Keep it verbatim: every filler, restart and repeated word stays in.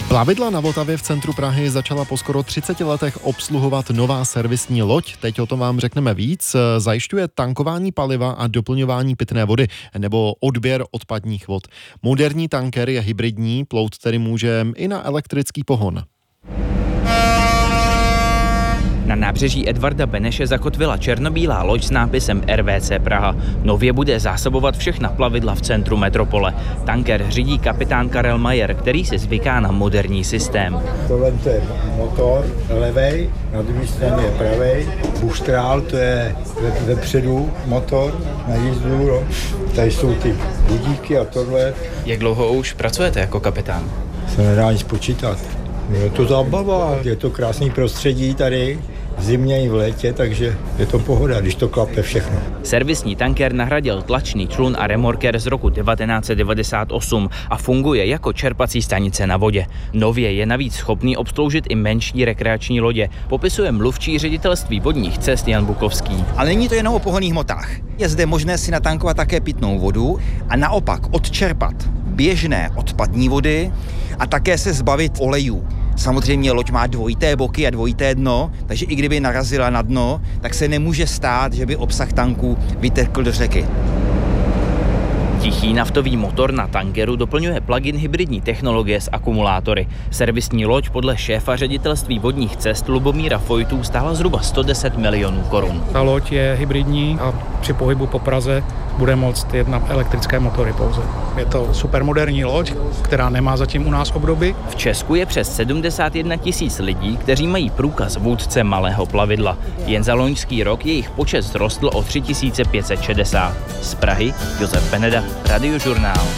Plavidla na Vltavě v centru Prahy začala po skoro třiceti letech obsluhovat nová servisní loď. Teď o tom vám řekneme víc. Zajišťuje tankování paliva a doplňování pitné vody nebo odběr odpadních vod. Moderní tanker je hybridní, plout tedy může i na elektrický pohon. Na nábřeží Edvarda Beneše zakotvila černobílá loď s nápisem R V C Praha. Nově bude zásobovat všechna plavidla v centru metropole. Tanker řídí kapitán Karel Majer, který si zvyká na moderní systém. Tohle je motor levej, na druhé straně je pravej. Buštrál, to je ve, vepředu motor na jízdu. No. Tady jsou ty budíky a tohle. Jak dlouho už pracujete jako kapitán? Se nedá nic počítat. Je to zábava, je to krásný prostředí tady, v zimě i v létě, takže je to pohoda, když to klape všechno. Servisní tanker nahradil tlačný člun a remorker z roku devatenáct set devadesát osm a funguje jako čerpací stanice na vodě. Nově je navíc schopný obsloužit i menší rekreační lodě, popisuje mluvčí ředitelství vodních cest Jan Bukovský. Ale není to jenom o pohonných hmotách. Je zde možné si natankovat také pitnou vodu a naopak odčerpat běžné odpadní vody a také se zbavit olejů. Samozřejmě loď má dvojité boky a dvojité dno, takže i kdyby narazila na dno, tak se nemůže stát, že by obsah tanku vytekl do řeky. Tichý naftový motor na tankeru doplňuje plug-in hybridní technologie s akumulátory. Servisní loď podle šéfa ředitelství vodních cest Lubomíra Fojtů stála zhruba sto deset milionů korun. Ta loď je hybridní a při pohybu po Praze bude moct jet na elektrické motory pouze. Je to supermoderní loď, která nemá zatím u nás obdoby. V Česku je přes sedmdesát jedna tisíc lidí, kteří mají průkaz vůdce malého plavidla. Jen za loňský rok jejich počet vzrostl o tři tisíce pět set šedesát. Z Prahy Josef Peneda, Radiožurnál.